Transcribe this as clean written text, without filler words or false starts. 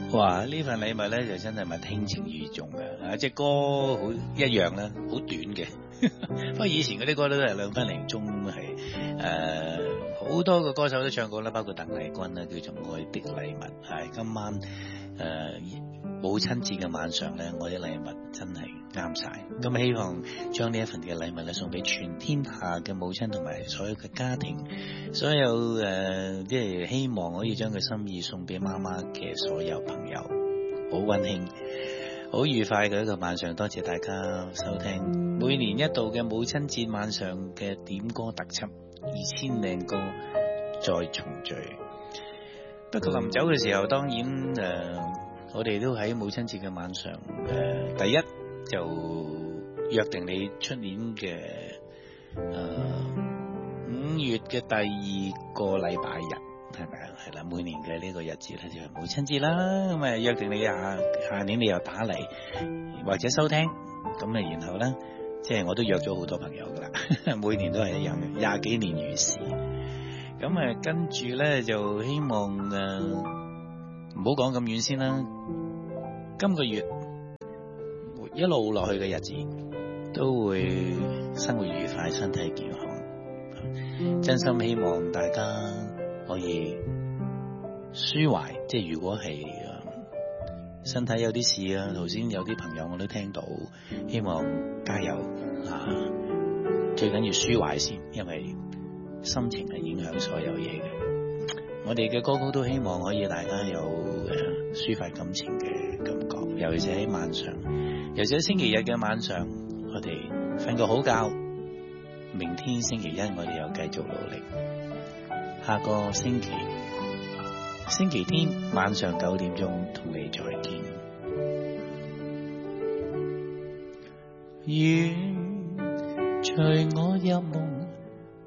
哇！呢份禮物咧就真係咪輕情意重嘅，隻歌好一樣啦，好短嘅。不過以前嗰啲歌都係2分零鐘，係好多個歌手都唱過啦，包括鄧麗君啦，叫做《愛的禮物》。係今晚母親節嘅晚上咧，我啲禮物真係啱晒。咁希望將呢一份嘅禮物咧送俾全天下嘅母親同埋所有嘅家庭，所有即係希望可以將佢心意送俾媽媽嘅所有朋友，好溫馨、好愉快嘅一個晚上。多謝大家收聽每年一度嘅母親節晚上嘅點歌特輯，2000靚歌再重聚。不過臨走嘅時候，當然我哋都喺母親節嘅晚上，第一就約定你出年嘅5月嘅第2個禮拜日，係咪啊？係啦，每年嘅呢個日子咧就係母親節啦。咁啊約定你下年你又打嚟或者收聽，咁啊然後咧即係我都約咗好多朋友噶啦，每年都係一樣嘅，20幾年如是。咁啊跟住咧就希望唔好講咁遠先啦。今個月一路落去嘅日子都會生活愉快，身體健康。真心希望大家可以抒懷，即係如果係身體有啲事啊，頭先有啲朋友我都聽到，希望加油啊！最緊要抒懷先，因為心情係影響所有嘢嘅。我哋嘅歌曲都希望可以大家有抒發感情嘅感覺，尤其是喺晚上，尤其是喺星期日嘅晚上，我哋瞓個好覺，明天星期一我哋又繼續努力。下個星期天晚上9點鐘同你再見。願隨我入夢，